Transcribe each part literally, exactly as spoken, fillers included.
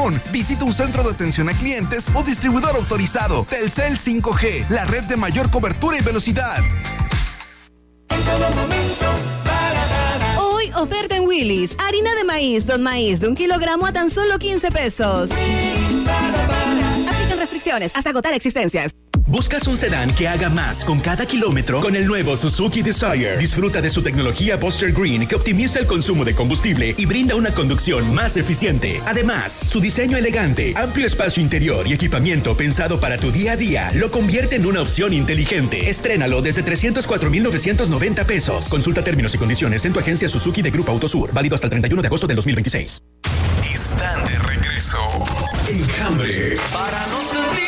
Aragón. Visita un centro de atención a clientes o distribuidor autorizado. Telcel cinco G, la red de mayor cobertura y velocidad. Hoy oferta en Willy's. Harina de maíz, Don Maíz, de un kilogramo a tan solo quince pesos. Aplican restricciones hasta agotar existencias. ¿Buscas un sedán que haga más con cada kilómetro? Con el nuevo Suzuki Desire. Disfruta de su tecnología Buster Green que optimiza el consumo de combustible y brinda una conducción más eficiente. Además, su diseño elegante, amplio espacio interior y equipamiento pensado para tu día a día lo convierte en una opción inteligente. Estrénalo desde trescientos cuatro mil novecientos noventa pesos. Consulta términos y condiciones en tu agencia Suzuki de Grupo Autosur. Válido hasta el treinta y uno de agosto del dos mil veintiséis. Están de regreso. Enjambre. Para no sentir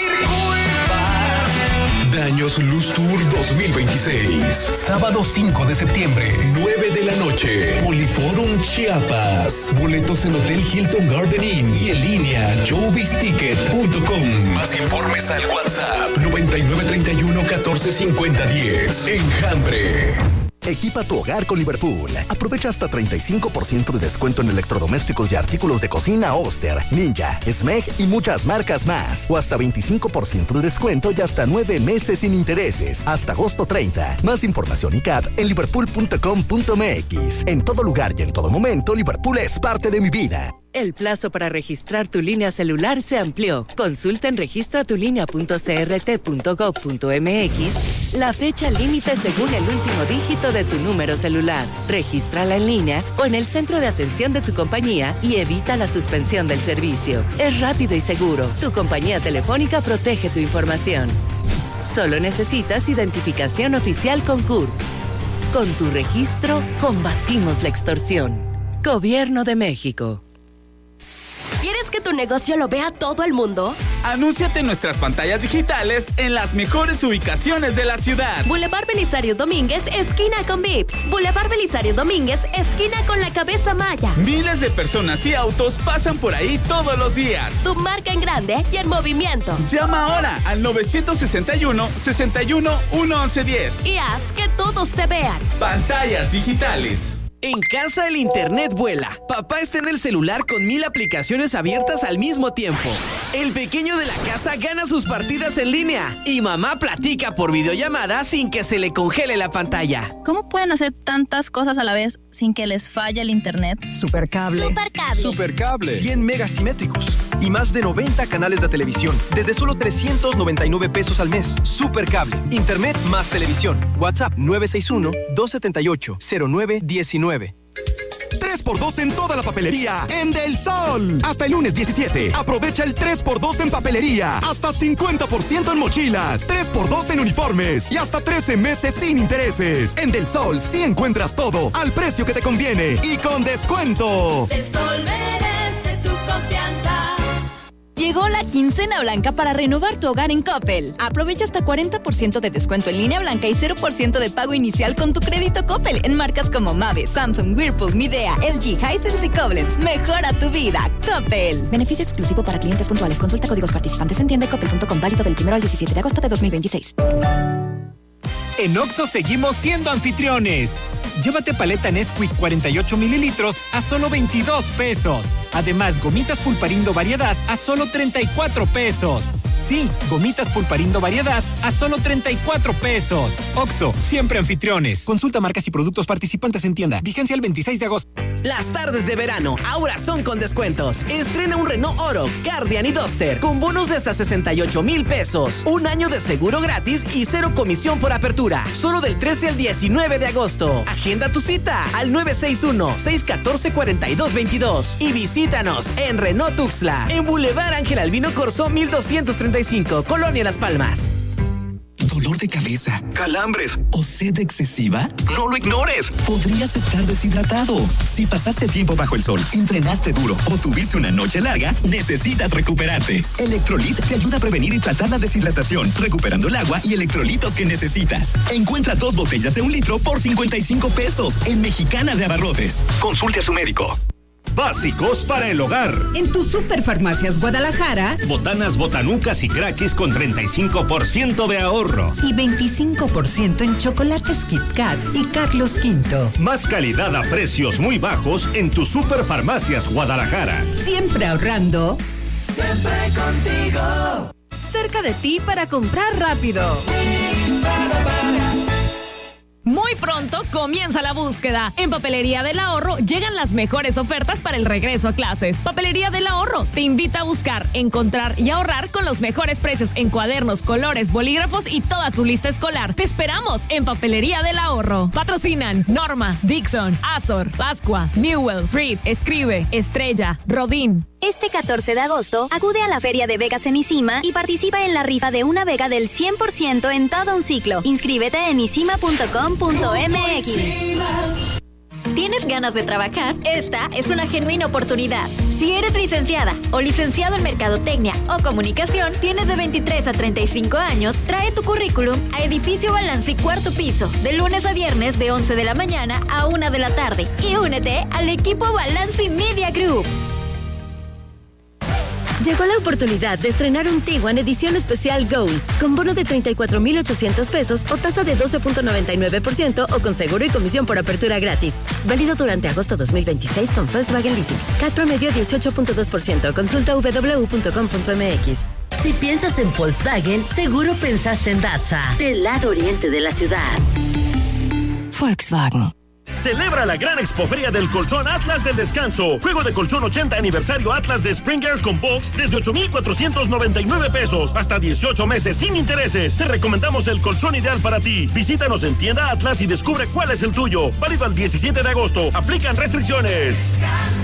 Daños Luz Tour dos mil veintiséis. Sábado cinco de septiembre, nueve de la noche. Poliforum Chiapas. Boletos en Hotel Hilton Garden Inn y en línea showbiz ticket punto com. Más informes al WhatsApp noventa y nueve treinta y uno catorce cincuenta diez. Enjambre. Equipa tu hogar con Liverpool. Aprovecha hasta treinta y cinco por ciento de descuento en electrodomésticos y artículos de cocina Oster, Ninja, Smeg y muchas marcas más. O hasta veinticinco por ciento de descuento y hasta nueve meses sin intereses. Hasta agosto treinta. Más información y C A D en liverpool punto com punto m x. En todo lugar y en todo momento, Liverpool es parte de mi vida. El plazo para registrar tu línea celular se amplió. Consulta en registra tu línea punto c r t punto gov punto m x la fecha límite según el último dígito de tu número celular. Regístrala en línea o en el centro de atención de tu compañía y evita la suspensión del servicio. Es rápido y seguro. Tu compañía telefónica protege tu información. Solo necesitas identificación oficial con C U R P. Con tu registro, combatimos la extorsión. Gobierno de México. ¿Quieres que tu negocio lo vea todo el mundo? Anúnciate en nuestras pantallas digitales en las mejores ubicaciones de la ciudad. Boulevard Belisario Domínguez, esquina con Vips. Boulevard Belisario Domínguez, esquina con la Cabeza Maya. Miles de personas y autos pasan por ahí todos los días. Tu marca en grande y en movimiento. Llama ahora al nueve seis uno, seis uno, uno once diez. Y haz que todos te vean. Pantallas digitales. En casa el internet vuela. Papá está en el celular con mil aplicaciones abiertas al mismo tiempo. El pequeño de la casa gana sus partidas en línea. Y mamá platica por videollamada sin que se le congele la pantalla. ¿Cómo pueden hacer tantas cosas a la vez sin que les falle el internet? Supercable. Supercable. Supercable. cien megas simétricos y más de noventa canales de televisión desde solo trescientos noventa y nueve pesos al mes. Supercable. Internet más televisión. WhatsApp nueve seis uno, dos siete ocho, cero nueve uno nueve. tres por dos en toda la papelería en Del Sol. Hasta el lunes diecisiete. Aprovecha el tres por dos en papelería. Hasta cincuenta por ciento en mochilas. tres por dos en uniformes. Y hasta trece meses sin intereses. En Del Sol sí encuentras todo al precio que te conviene y con descuento. Del Sol merece tu confianza. Llegó la quincena blanca para renovar tu hogar en Coppel. Aprovecha hasta cuarenta por ciento de descuento en línea blanca y cero por ciento de pago inicial con tu crédito Coppel en marcas como Mave, Samsung, Whirlpool, Midea, L G, Hisense y Koblenz. Mejora tu vida. Coppel. Beneficio exclusivo para clientes puntuales. Consulta códigos participantes en tienda coppel punto com. Válido del primero al diecisiete de agosto de dos mil veintiséis. En Oxxo seguimos siendo anfitriones. Llévate paleta Nesquik cuarenta y ocho mililitros a solo veintidós pesos. Además, gomitas Pulparindo variedad a solo treinta y cuatro pesos. Sí, gomitas Pulparindo variedad a solo treinta y cuatro pesos. Oxxo, siempre anfitriones. Consulta marcas y productos participantes en tienda. Vigencia el veintiséis de agosto. Las tardes de verano ahora son con descuentos. Estrena un Renault Oro, Guardian y Duster con bonos de hasta sesenta y ocho mil pesos. Un año de seguro gratis y cero comisión por apertura. Solo del trece al diecinueve de agosto. Agenda tu cita al nueve seis uno, seis uno cuatro, cuatro dos dos dos y visítanos en Renault Tuxtla, en Boulevard Ángel Albino Corzo mil doscientos treinta y cinco, Colonia Las Palmas. ¿Dolor de cabeza, calambres o sed excesiva? No lo ignores. Podrías estar deshidratado. Si pasaste tiempo bajo el sol, entrenaste duro o tuviste una noche larga, necesitas recuperarte. Electrolit te ayuda a prevenir y tratar la deshidratación, recuperando el agua y electrolitos que necesitas. Encuentra dos botellas de un litro por cincuenta y cinco pesos en Mexicana de Abarrotes. Consulte a su médico. Básicos para el hogar. En tus Superfarmacias Guadalajara, botanas botanucas y crackis con treinta y cinco por ciento de ahorro. Y veinticinco por ciento en chocolates Kit Kat y Carlos Quinto. Más calidad a precios muy bajos en tus Superfarmacias Guadalajara. Siempre ahorrando. Siempre contigo. Cerca de ti para comprar rápido. Muy pronto comienza la búsqueda. En Papelería del Ahorro llegan las mejores ofertas para el regreso a clases. Papelería del Ahorro te invita a buscar, encontrar y ahorrar con los mejores precios en cuadernos, colores, bolígrafos y toda tu lista escolar. Te esperamos en Papelería del Ahorro. Patrocinan Norma, Dixon, Azor, Pascua, Newell, Reed, Escribe, Estrella, Rodín. Este catorce de agosto, acude a la Feria de Vegas en Isima y participa en la rifa de una Vega del cien por ciento en todo un ciclo. Inscríbete en isima punto com punto m x. ¿Tienes ganas de trabajar? Esta es una genuina oportunidad. Si eres licenciada o licenciado en Mercadotecnia o Comunicación, tienes de veintitrés a treinta y cinco años, trae tu currículum a Edificio Balanci Cuarto Piso, de lunes a viernes de once de la mañana a una de la tarde. Y únete al equipo Balanci Media Group. Llegó la oportunidad de estrenar un Tiguan edición especial Gold, con bono de treinta y cuatro mil ochocientos pesos o tasa de doce punto noventa y nueve por ciento o con seguro y comisión por apertura gratis. Válido durante agosto dos mil veintiséis con Volkswagen Leasing. C A T promedio dieciocho punto dos por ciento. Consulta doble u doble u doble u punto com punto m x. Si piensas en Volkswagen, seguro pensaste en Datsa, del lado oriente de la ciudad. Volkswagen. Celebra la gran expoferia del colchón Atlas del Descanso. Juego de colchón ochenta aniversario Atlas de Springer con box desde ocho mil cuatrocientos noventa y nueve pesos. Hasta dieciocho meses sin intereses. Te recomendamos el colchón ideal para ti. Visítanos en tienda Atlas y descubre cuál es el tuyo. Válido al diecisiete de agosto. Aplican restricciones.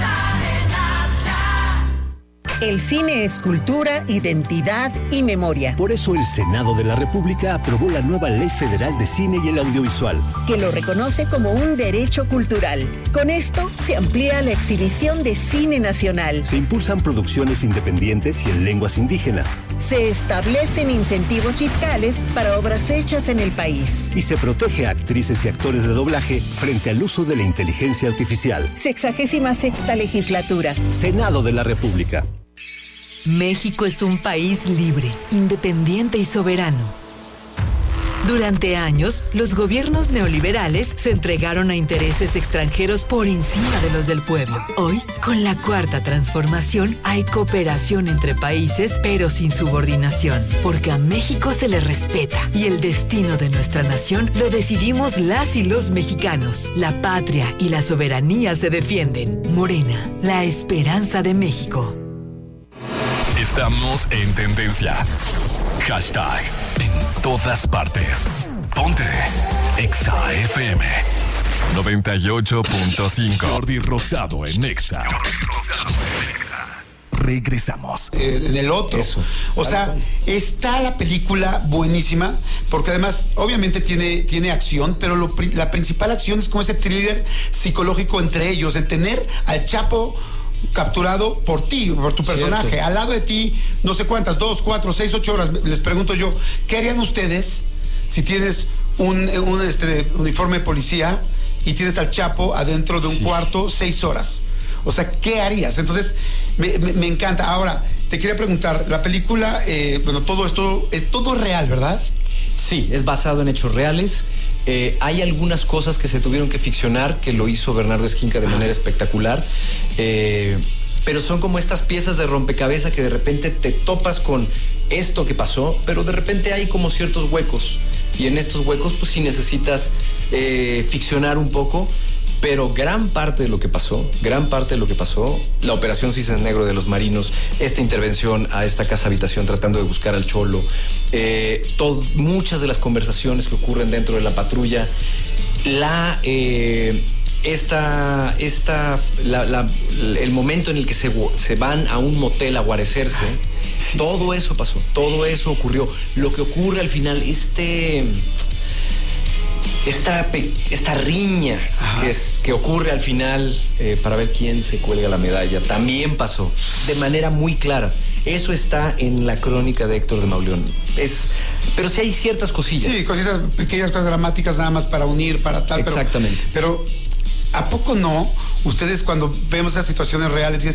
El cine es cultura, identidad y memoria. Por eso el Senado de la República aprobó la nueva Ley Federal de Cine y el Audiovisual, que lo reconoce como un derecho cultural. Con esto se amplía la exhibición de cine nacional. Se impulsan producciones independientes y en lenguas indígenas. Se establecen incentivos fiscales para obras hechas en el país. Y se protege a actrices y actores de doblaje frente al uso de la inteligencia artificial. Sexagésima sexta legislatura. Senado de la República. México es un país libre, independiente y soberano. Durante años, los gobiernos neoliberales se entregaron a intereses extranjeros por encima de los del pueblo. Hoy, con la Cuarta Transformación, hay cooperación entre países, pero sin subordinación, porque a México se le respeta y el destino de nuestra nación lo decidimos las y los mexicanos. La patria y la soberanía se defienden. Morena, la esperanza de México. Estamos en tendencia. Hashtag en todas partes. Ponte Exa F M noventa y ocho punto cinco. Jordi Rosado en Exa. Regresamos. Eh, en el otro. Eso. O sea, está la película buenísima, porque además, obviamente tiene, tiene acción, pero lo, la principal acción es como ese thriller psicológico entre ellos, el tener al Chapo capturado por ti, por tu personaje, cierto, al lado de ti, no sé cuántas, dos, cuatro, seis, ocho horas. Les pregunto yo, ¿qué harían ustedes si tienes un, un este, uniforme de policía y tienes al Chapo adentro de un sí. cuarto seis horas? O sea, ¿qué harías? Entonces, me, me, me encanta. Ahora, te quería preguntar, la película, eh, bueno, todo esto, es todo real, ¿verdad? Sí, es basado en hechos reales. Eh, hay algunas cosas que se tuvieron que ficcionar, que lo hizo Bernardo Esquinca de manera espectacular, eh, pero son como estas piezas de rompecabezas que de repente te topas con esto que pasó, pero de repente hay como ciertos huecos, y en estos huecos pues sí necesitas eh, ficcionar un poco. Pero gran parte de lo que pasó, gran parte de lo que pasó, la operación Cisne Negro de los marinos, esta intervención a esta casa habitación tratando de buscar al Cholo, eh, todo, muchas de las conversaciones que ocurren dentro de la patrulla, la, eh, esta, esta, la, la, el momento en el que se, se van a un motel a guarecerse, sí, todo eso pasó, todo eso ocurrió. Lo que ocurre al final, este... Esta, esta riña que, es, que ocurre al final eh, para ver quién se cuelga la medalla, también pasó de manera muy clara. Eso está en la crónica de Héctor de Mauleón. Es, pero sí hay ciertas cosillas. Sí, cositas, pequeñas cosas dramáticas nada más para unir, para tal. Exactamente. Pero, pero ¿a poco no? Ustedes cuando vemos esas situaciones reales dices, ay,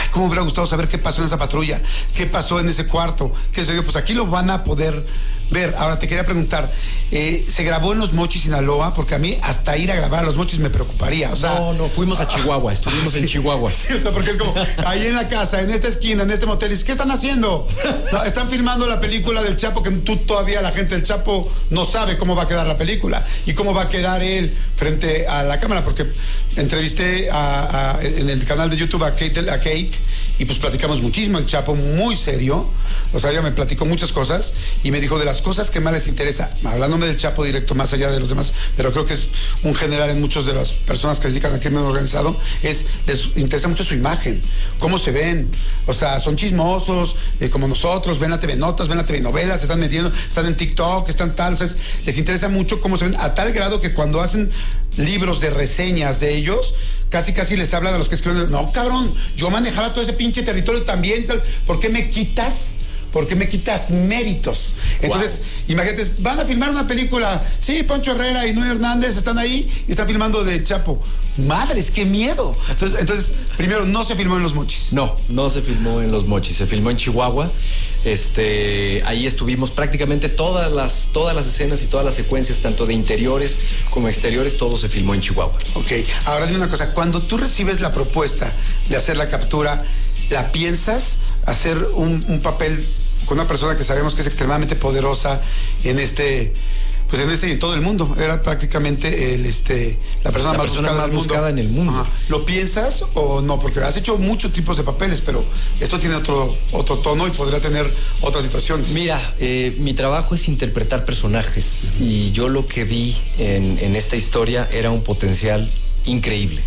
cómo me hubiera gustado saber qué pasó en esa patrulla, qué pasó en ese cuarto, qué se dio. Pues aquí lo van a poder ver. Ahora te quería preguntar, eh, ¿se grabó en Los Mochis, Sinaloa? Porque a mí hasta ir a grabar a Los Mochis me preocuparía. O sea, no, no, fuimos a Chihuahua, estuvimos sí, en Chihuahua. Sí, o sea, porque es como ahí en la casa, en esta esquina, en este motel, dices, ¿qué están haciendo? No, están filmando la película del Chapo, que tú todavía la gente del Chapo no sabe cómo va a quedar la película y cómo va a quedar él frente a la cámara, porque entrevisté a, a, en el canal de YouTube a Kate, a Kate y pues platicamos muchísimo. El Chapo muy serio, o sea, ella me platicó muchas cosas y me dijo de las cosas que más les interesa, hablándome del Chapo directo, más allá de los demás, pero creo que es un general en muchas de las personas que se dedican al crimen organizado, es, les interesa mucho su imagen, cómo se ven, o sea, son chismosos, eh, como nosotros, ven la T V Notas, ven la T V Novelas, se están metiendo, están en TikTok, están tal, o sea, es, les interesa mucho cómo se ven, a tal grado que cuando hacen libros de reseñas de ellos, casi casi les hablan a los que escriben, no cabrón, yo manejaba todo ese pinche territorio también, tal, ¿por qué me quitas? ¿Por qué me quitas méritos? Entonces, wow. Imagínate, van a filmar una película, sí, Poncho Herrera y Noé Hernández están ahí y están filmando de Chapo. Madres, qué miedo. Entonces, entonces, primero, no se filmó en Los Mochis. No, no se filmó en Los Mochis, se filmó en Chihuahua. Este, ahí estuvimos prácticamente todas las, todas las escenas y todas las secuencias, tanto de interiores como exteriores, todo se filmó en Chihuahua. Ok, ahora dime una cosa, cuando tú recibes la propuesta de hacer la captura, ¿la piensas hacer un, un papel con una persona que sabemos que es extremadamente poderosa en este, pues en este y en todo el mundo? Era prácticamente el, este, la persona, la más, persona buscada, más buscada en el mundo. Ajá. ¿Lo piensas o no? Porque has hecho muchos tipos de papeles, pero esto tiene otro, otro tono y podría tener otras situaciones. Mira, eh, mi trabajo es interpretar personajes, uh-huh. Y yo lo que vi en, en esta historia era un potencial increíble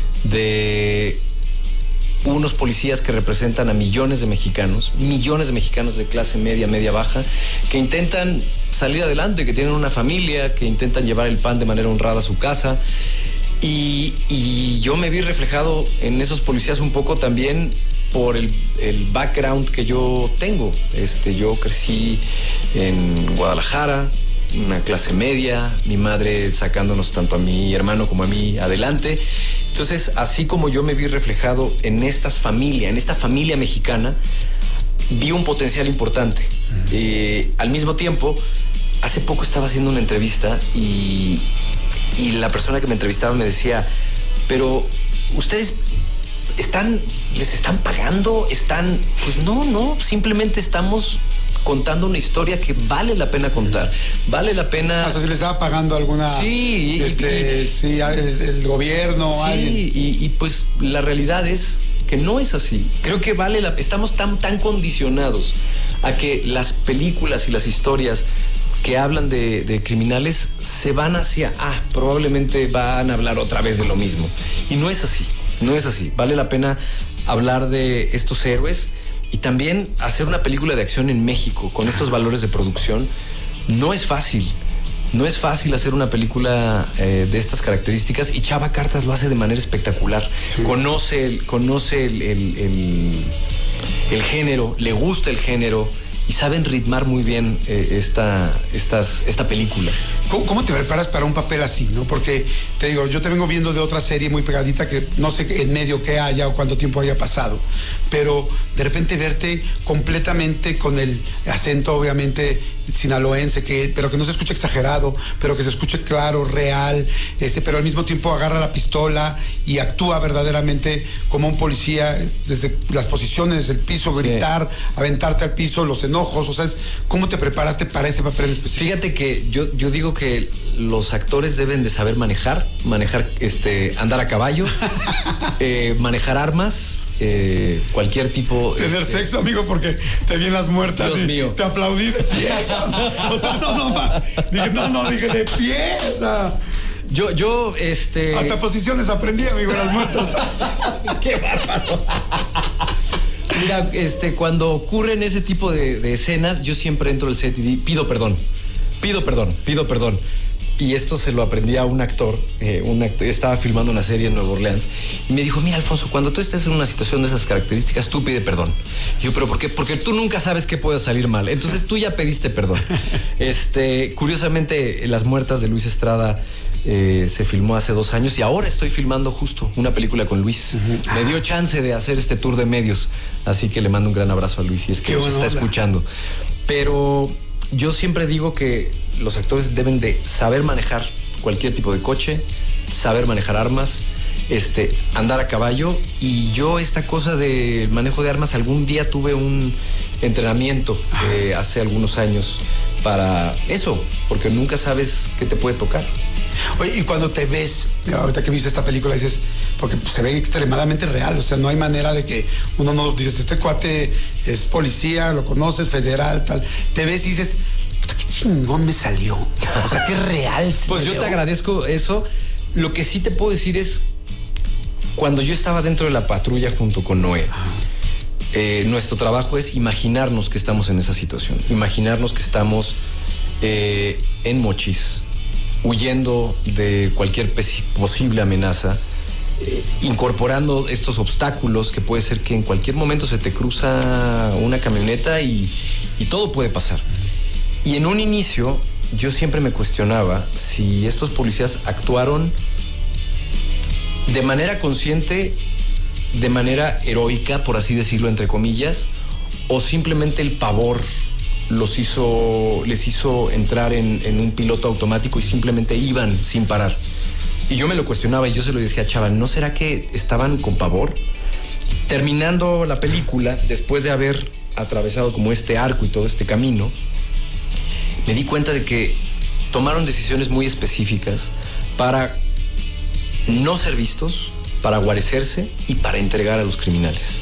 de unos policías que representan a millones de mexicanos, millones de mexicanos de clase media, media baja, que intentan salir adelante, que tienen una familia, que intentan llevar el pan de manera honrada a su casa. Y, y yo me vi reflejado en esos policías un poco también por el, el background que yo tengo. Este, yo crecí en Guadalajara, una clase media, mi madre sacándonos tanto a mi hermano como a mí adelante. Entonces, así como yo me vi reflejado en estas familias, en esta familia mexicana, vi un potencial importante. Uh-huh. Eh, al mismo tiempo, hace poco estaba haciendo una entrevista y, y la persona que me entrevistaba me decía, pero ustedes están, les están pagando, están, pues no, no, simplemente estamos contando una historia que vale la pena contar, vale la pena. O sea, si le estaba pagando alguna. Sí, este, y, sí, el, el gobierno, sí, alguien. Y, y pues la realidad es que no es así. Creo que vale la, estamos tan, tan condicionados a que las películas y las historias que hablan de, de criminales se van hacia, ah, probablemente van a hablar otra vez de lo mismo. Y no es así, no es así. Vale la pena hablar de estos héroes. Y también hacer una película de acción en México con estos valores de producción no es fácil. No es fácil hacer una película eh, de estas características y Chava Cartas lo hace de manera espectacular. Sí. Conoce, el, conoce el, el, el, el género, le gusta el género y saben ritmar muy bien eh, esta, estas, esta película. ¿Cómo, ¿Cómo te preparas para un papel así, no? Porque, te digo, yo te vengo viendo de otra serie muy pegadita que no sé en medio qué haya o cuánto tiempo haya pasado, pero de repente verte completamente con el acento, obviamente, sinaloense, que, pero que no se escuche exagerado, pero que se escuche claro, real, este, pero al mismo tiempo agarra la pistola y actúa verdaderamente como un policía, desde las posiciones, el piso, gritar, sí, aventarte al piso, los enojos, o sea, es, ¿cómo te preparaste para este papel específico? Fíjate que yo, yo digo que los actores deben de saber manejar, manejar, este, andar a caballo, eh, manejar armas, Eh, cualquier tipo. Tener este... sexo, amigo, porque te vi en las muertas. Dios y mío. Te aplaudí de pie. O sea, no, no, ma, dije, no, no, dije de pie. O sea, yo, yo, este. Hasta posiciones aprendí, amigo, en las muertas. Qué bárbaro. Mira, este, cuando ocurren ese tipo de, de escenas, yo siempre entro al set y di, pido perdón, pido perdón, pido perdón. Y esto se lo aprendí a un actor, eh, un actor, estaba filmando una serie en Nueva Orleans, y me dijo, mira, Alfonso, cuando tú estés en una situación de esas características, tú pide perdón. Y yo, ¿pero por qué? Porque tú nunca sabes qué puede salir mal. Entonces tú ya pediste perdón. Este, curiosamente, Las Muertas de Luis Estrada Eh, se filmó hace dos años y ahora estoy filmando justo una película con Luis. Uh-huh. Me dio chance de hacer este tour de medios, así que le mando un gran abrazo a Luis si es que nos está escuchando. Pero yo siempre digo que los actores deben de saber manejar cualquier tipo de coche, saber manejar armas, este, andar a caballo. Y yo esta cosa del manejo de armas, algún día tuve un entrenamiento eh, hace algunos años para eso, porque nunca sabes qué te puede tocar. Oye, y cuando te ves, ahorita que viste esta película, dices, porque se ve extremadamente real, o sea, no hay manera de que uno no dices, este cuate es policía, lo conoces, federal, tal. Te ves y dices, puta, qué chingón me salió. O sea, qué real. Pues yo te agradezco eso. Lo que sí te puedo decir es, cuando yo estaba dentro de la patrulla junto con Noé, eh, nuestro trabajo es imaginarnos que estamos en esa situación, imaginarnos que estamos eh, en Mochis, huyendo de cualquier posible amenaza, eh, incorporando estos obstáculos que puede ser que en cualquier momento se te cruza una camioneta y, y todo puede pasar. Y en un inicio yo siempre me cuestionaba si estos policías actuaron de manera consciente, de manera heroica, por así decirlo, entre comillas, o simplemente el pavor los hizo, les hizo entrar en, en un piloto automático y simplemente iban sin parar. Y yo me lo cuestionaba y yo se lo decía a Chava, ¿no será que estaban con pavor? Terminando la película, después de haber atravesado como este arco y todo este camino, me di cuenta de que tomaron decisiones muy específicas para no ser vistos, para guarecerse y para entregar a los criminales.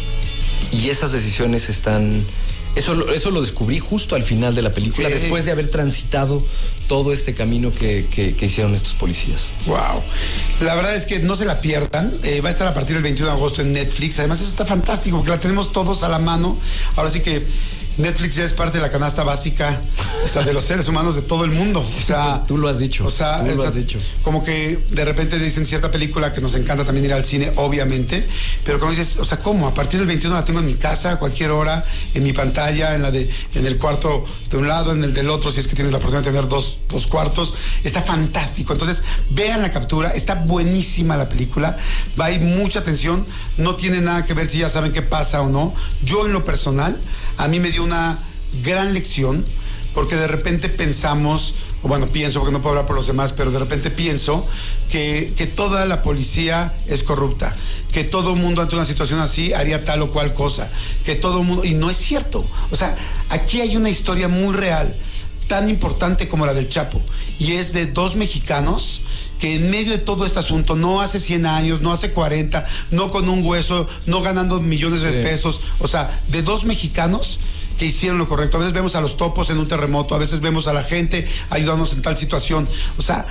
Y esas decisiones están... Eso, eso lo descubrí justo al final de la película, ¿qué? Después de haber transitado todo este camino que, que, que hicieron estos policías. Wow. La verdad es que no se la pierdan. Eh, va a estar a partir del veintiuno de agosto en Netflix. Además, eso está fantástico porque la tenemos todos a la mano. Ahora sí que Netflix ya es parte de la canasta básica, o sea, de los seres humanos de todo el mundo. O sea, tú lo has dicho. O sea, tú lo o sea, has dicho. Como que de repente dicen cierta película que nos encanta también ir al cine, obviamente, pero como dices, o sea, ¿cómo? A partir del veintiuno la tengo en mi casa, a cualquier hora, en mi pantalla, en la de, en el cuarto de un lado, en el del otro, si es que tienes la oportunidad de tener dos, dos cuartos. Está fantástico. Entonces, vean la captura, está buenísima la película, va a ir mucha atención, no tiene nada que ver si ya saben qué pasa o no. Yo en lo personal, a mí me dio una gran lección, porque de repente pensamos, o bueno, pienso, porque no puedo hablar por los demás, pero de repente pienso que, que toda la policía es corrupta, que todo mundo ante una situación así haría tal o cual cosa, que todo mundo, y no es cierto. O sea, aquí hay una historia muy real, tan importante como la del Chapo, y es de dos mexicanos que en medio de todo este asunto, no hace cien años, no hace cuarenta, no con un hueso, no ganando millones de sí. pesos, o sea, de dos mexicanos que hicieron lo correcto. A veces vemos a los topos en un terremoto, a veces vemos a la gente ayudándonos en tal situación. O sea,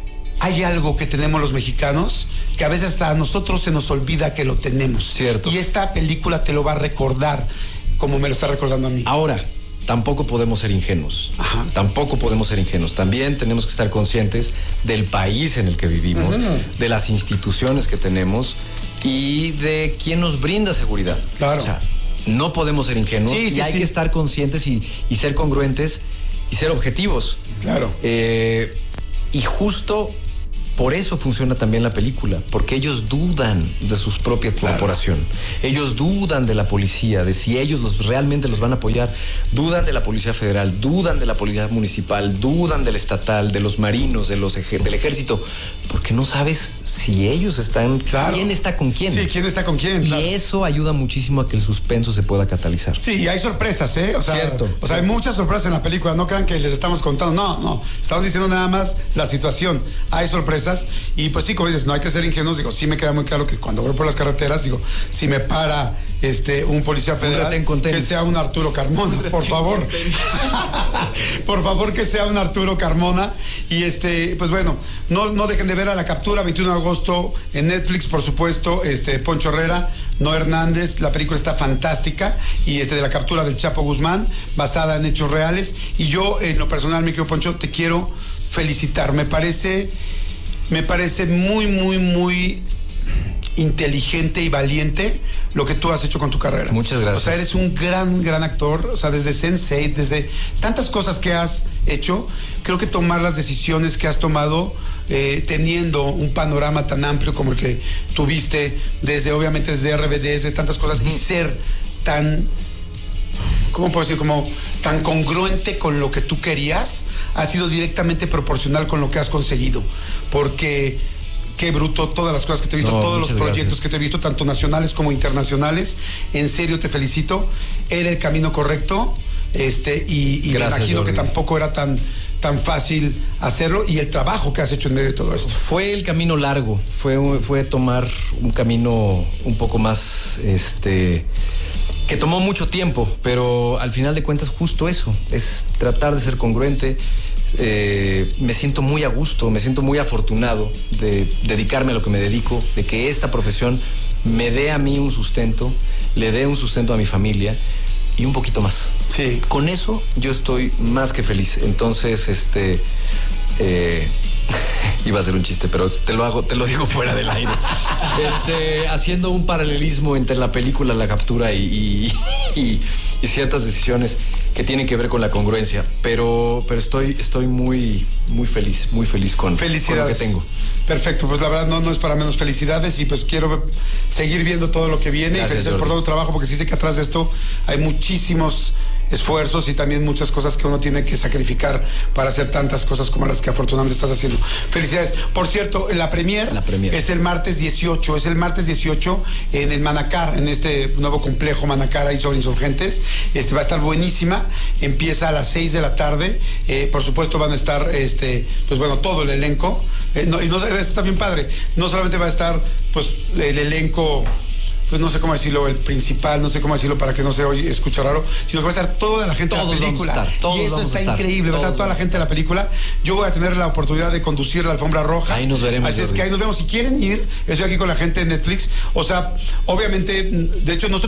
hay algo que tenemos los mexicanos que a veces hasta a nosotros se nos olvida que lo tenemos. Cierto. Y esta película te lo va a recordar como me lo está recordando a mí. Ahora, tampoco podemos ser ingenuos. Ajá. Tampoco podemos ser ingenuos. También tenemos que estar conscientes del país en el que vivimos, uh-huh. de las instituciones que tenemos y de quién nos brinda seguridad. Claro. O sea, no podemos ser ingenuos sí, y sí, hay sí. que estar conscientes y, y ser congruentes y ser objetivos. Claro. Eh, y justo por eso funciona también la película, porque ellos dudan de su propia corporación. Claro. Ellos dudan de la policía, de si ellos los, realmente los van a apoyar. Dudan de la Policía Federal, dudan de la Policía Municipal, dudan del estatal, de los marinos, de los ej- del ejército, porque no sabes si ellos están... Claro. ¿Quién está con quién? Sí, ¿quién está con quién? Y claro. eso ayuda muchísimo a que el suspenso se pueda catalizar. Sí, y hay sorpresas, ¿eh? O sea, Cierto, o sea cierto. hay muchas sorpresas en la película. No crean que les estamos contando. No, no. Estamos diciendo nada más la situación. Hay sorpresas. Y pues sí, como dices, no hay que ser ingenuos. Digo, sí me queda muy claro que cuando voy por las carreteras, digo, si me para este un policía federal, un que sea un Arturo Carmona, por favor. Por favor, que sea un Arturo Carmona. Y este, pues bueno, no, no dejen de ver a La Captura, veintiuno de agosto en Netflix, por supuesto. Este, Poncho Herrera, No Hernández, la película está fantástica. Y este, de La Captura del Chapo Guzmán, basada en hechos reales. Y yo, en lo personal, mi querido Poncho, te quiero felicitar. Me parece, me parece muy, muy, muy inteligente y valiente lo que tú has hecho con tu carrera. Muchas gracias. O sea, eres un gran, gran actor. O sea, desde sense eight, desde tantas cosas que has hecho, creo que tomar las decisiones que has tomado, eh, teniendo un panorama tan amplio como el que tuviste, desde obviamente desde R B D, desde tantas cosas, uh-huh. y ser tan, ¿cómo puedo decir? Como tan congruente con lo que tú querías, ha sido directamente proporcional con lo que has conseguido. Porque qué bruto, todas las cosas que te he visto, no, todos los proyectos gracias. que te he visto, tanto nacionales como internacionales. En serio, te felicito. Era el camino correcto. Este, y, y gracias, me imagino Jordi. que tampoco era tan, tan fácil hacerlo, y el trabajo que has hecho en medio de todo esto. Fue el camino largo, fue, fue tomar un camino un poco más, este, que tomó mucho tiempo, pero al final de cuentas justo eso, es tratar de ser congruente. Eh, me siento muy a gusto, me siento muy afortunado de dedicarme a lo que me dedico, de que esta profesión me dé a mí un sustento, le dé un sustento a mi familia y un poquito más. Sí. Con eso yo estoy más que feliz. Entonces, este, eh, iba a ser un chiste, pero te lo hago, te lo digo fuera del aire. Este, haciendo un paralelismo entre la película, la captura y, y, y, y ciertas decisiones que tienen que ver con la congruencia, pero, pero estoy, estoy muy, muy feliz, muy feliz con, con lo que tengo. Perfecto, pues la verdad no, no es para menos. Felicidades, y pues quiero seguir viendo todo lo que viene. Gracias, y felicidades por todo el trabajo, porque sí sé que atrás de esto hay muchísimos esfuerzos y también muchas cosas que uno tiene que sacrificar para hacer tantas cosas como las que afortunadamente estás haciendo. Felicidades. Por cierto, la premier, la premier es el martes dieciocho, es el martes dieciocho en el Manacar, en este nuevo complejo Manacar ahí sobre Insurgentes. Este va a estar buenísima, empieza a las seis de la tarde, eh, por supuesto van a estar, este, pues bueno, todo el elenco, eh, no, y no está bien padre, no solamente va a estar pues el elenco, pues no sé cómo decirlo, el principal, no sé cómo decirlo para que no se oye, escuche raro, sino que va a estar toda la gente todos de la película. Vamos a estar, todos y eso vamos está a estar, increíble, va a estar toda la gente de la película. Yo voy a tener la oportunidad de conducir la alfombra roja. Ahí nos veremos. Así es que ahí nos vemos. Si quieren ir, estoy aquí con la gente de Netflix. O sea, obviamente, de hecho, nosotros